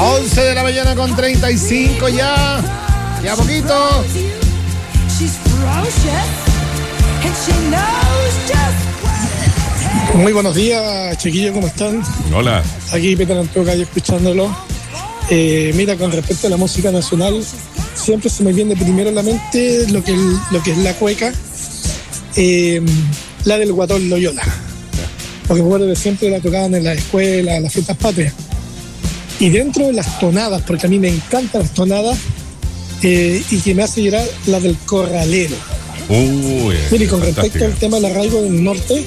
11 de la mañana con 35 ya. Ya poquito. Muy buenos días, chiquillos, ¿cómo están? Hola. Aquí Peter Antoca, escuchándolo. Mira, con respecto a la música nacional, siempre se me viene primero a la mente lo que es la cueca, la del Guatón Loyola. Porque me acuerdo que siempre la tocaban en la escuela, en las fiestas patrias. Y dentro de las tonadas, porque a mí me encantan las tonadas, y que me hace llorar la del Corralero. Mire, con respecto al tema del arraigo del norte,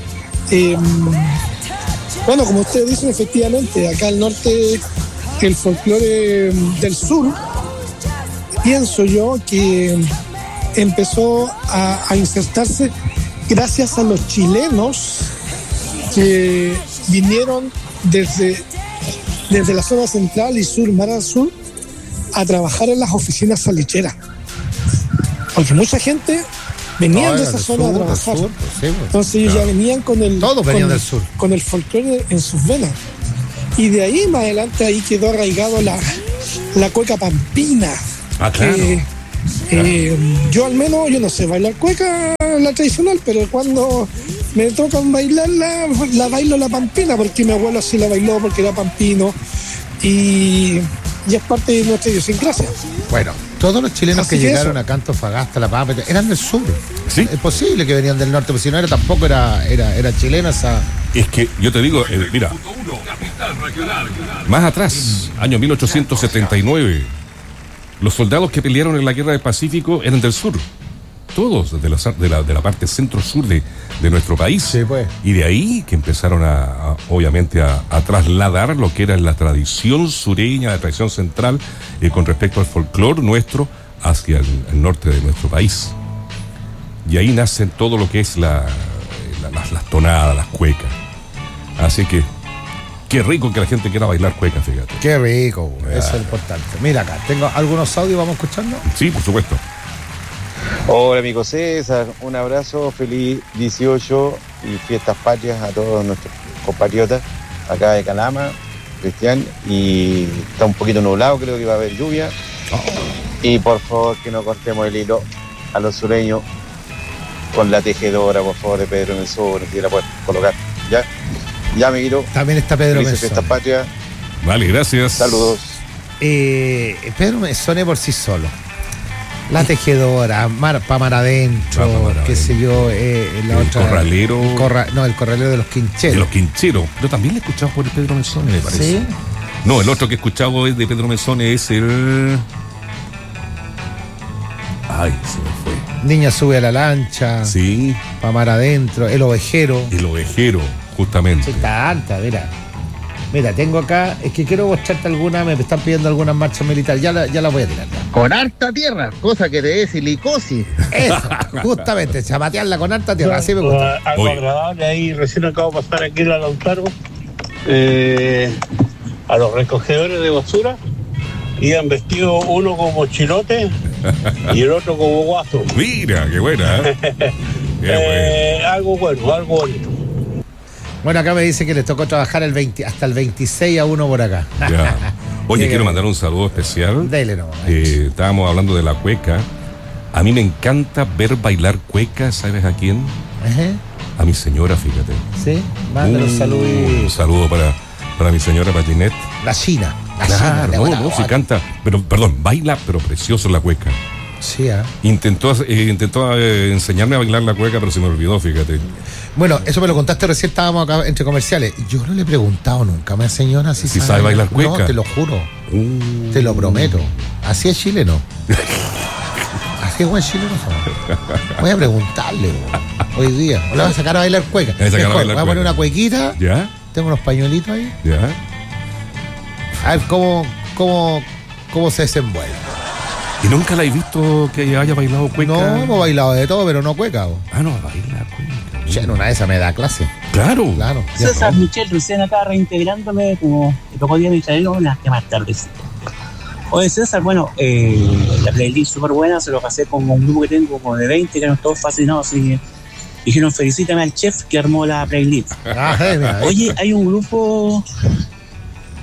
bueno, como ustedes dicen, efectivamente, acá al norte, el folclore del sur, pienso yo que empezó a insertarse gracias a los chilenos que vinieron desde la zona central y sur, mar al sur, a trabajar en las oficinas salicheras. Porque mucha gente venía de esa zona a trabajar. Sur, pues, sí, entonces ellos ya venían con el... Todos venían del sur. Con el folclore en sus venas. Y de ahí más adelante ahí quedó arraigado la cueca pampina. Claro. Yo al menos, yo no sé bailar cueca, la tradicional, pero cuando me tocan bailarla, la bailo la pampina, porque mi abuelo así la bailó, porque era pampino, y es parte de nuestra idiosincrasia. Bueno, todos los chilenos Así que que llegaron eso. a Antofagasta, La Pampa, eran del sur. Sí. Es posible que venían del norte, porque si no tampoco era chilena esa... Es que yo te digo, mira, más atrás, año 1879, los soldados que pelearon en la guerra del Pacífico eran del sur. Todos de la parte centro-sur de nuestro país. Sí, pues. Y de ahí que empezaron obviamente a trasladar lo que era la tradición sureña, la tradición central, con respecto al folclore nuestro hacia el norte de nuestro país. Y ahí nacen todo lo que es las tonadas, las cuecas. Así que qué rico que la gente quiera bailar cueca, fíjate. Qué rico, eso es importante. Mira acá, tengo algunos audios, ¿vamos escuchando? Sí, por supuesto. Hola amigo César, un abrazo, feliz 18 y fiestas patrias a todos nuestros compatriotas acá de Calama, Cristian, y está un poquito nublado, creo que va a haber lluvia. Y por favor que no cortemos el hilo a los sureños con la tejedora, por favor, de Pedro Menzone, si la puedes colocar. Ya amiguito. También está Pedro Felices Menzone. fiestas patrias. Vale, gracias. Saludos. Pedro Menzone por sí solo. La tejedora, para mar adentro, qué sé yo, la el otra. corralero. El corralero de los quincheros. De los quincheros. Pero también le he escuchado por Pedro Menzone, me parece. ¿Sí? No, el otro que he escuchado de Pedro Menzone es el... Ay, se me fue. Niña sube a la lancha. Sí. Pa' mar adentro. El ovejero. El ovejero, justamente. Sí, tanta, mira. Mira, tengo acá, es que quiero mostrarte alguna, me están pidiendo algunas marchas militares, ya la voy a tirar. Ya. Con harta tierra, cosa que te dé silicosis. Eso, justamente, chapatearla con harta tierra, así me gusta. Algo agradable ahí, recién acabo de pasar aquí a Lautaro, a los recogedores de basura, iban vestidos uno como chilote y el otro como guaso. Mira, qué buena, ¿eh? Qué Algo bueno, algo bonito. Bueno, acá me dice que les tocó trabajar hasta el 26 a 1 por acá. Ya. Oye, quiero mandar un saludo especial. Dele, no. Estábamos hablando de la cueca. A mí me encanta ver bailar cueca, ¿sabes a quién? A mi señora, fíjate. Sí, mándale un saludo. Un saludo para mi señora, para Ginette. La China. Claro, no, sí canta, baila, pero precioso la cueca. Sí, Intentó enseñarme a bailar la cueca, pero se me olvidó, fíjate. Bueno, eso me lo contaste recién, estábamos acá entre comerciales. Yo no le he preguntado nunca a mi señora si sabe bailar cueca. No, te lo juro. Te lo prometo. Así es chileno. Así es buen chileno. Voy a preguntarle hoy día. ¿O le vas a sacar a bailar cueca? Voy a poner una cuequita. ¿Ya? Tengo unos pañuelitos ahí. ¿Ya? A ver cómo se desenvuelve. ¿Y nunca la he visto que haya bailado cueca? No, hemos bailado de todo, pero no cueca. No, baila cueca. En una de esas me da clase. Claro. César, Michelle, recién acá reintegrándome, como el poco día me trajeron unas que más tarde. Oye, César, bueno, la playlist súper buena, se lo pasé con un grupo que tengo como de 20, que eran todos fascinados y dijeron felicítame al chef que armó la playlist. Oye, hay un grupo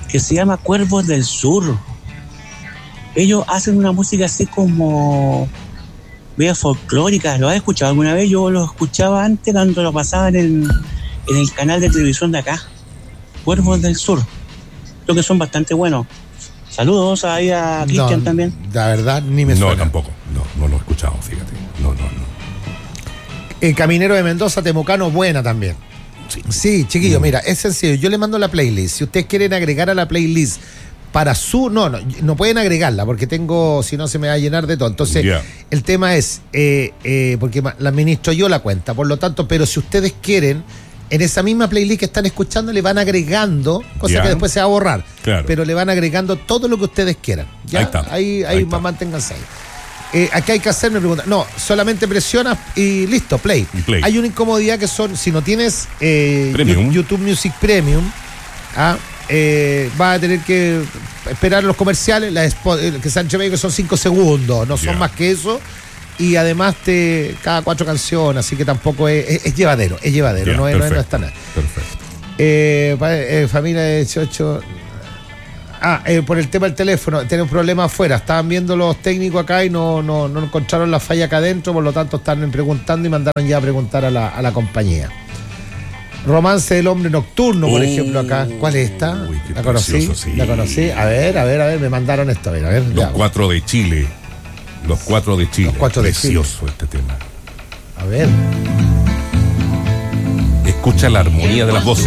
que se llama Cuervos del Sur. Ellos hacen una música así como media folclórica. ¿Lo has escuchado alguna vez? Yo lo escuchaba antes cuando lo pasaban en el canal de televisión de acá. Cuervos del Sur. Creo que son bastante buenos. Saludos ahí a Cristian también. La verdad, ni me suena. No, tampoco. No lo he escuchado, fíjate. No. Caminero de Mendoza, Temucano, buena también. Sí, chiquillo, mira, es sencillo. Yo le mando la playlist. Si ustedes quieren agregar a la playlist para su... No pueden agregarla porque si no se me va a llenar de todo. Entonces, el tema es, porque la administro yo la cuenta, por lo tanto, pero si ustedes quieren, en esa misma playlist que están escuchando, le van agregando, cosa que después se va a borrar, claro. Pero le van agregando todo lo que ustedes quieran. ¿Ya? Ahí está. Manténganse ahí. Aquí hay que hacerme preguntas. No, solamente presionas y listo, play. Hay una incomodidad que son, si no tienes YouTube Music Premium, vas a tener que esperar los comerciales, que se han hecho que son 5 segundos, no son más que eso. Y además cada 4 canciones, así que tampoco es llevadero, no está nada. Perfecto. Familia de 18... por el tema del teléfono, tiene un problema afuera. Estaban viendo los técnicos acá y no encontraron la falla acá adentro, por lo tanto están preguntando y mandaron ya a preguntar a la compañía. Romance del hombre nocturno, por ejemplo, acá. ¿Cuál es esta? ¿La conocí? Sí. ¿La conocí? A ver, me mandaron esto. A ver. Los 4 de Chile. Los 4 de Chile. Precioso este tema. A ver. Escucha la armonía de las voces.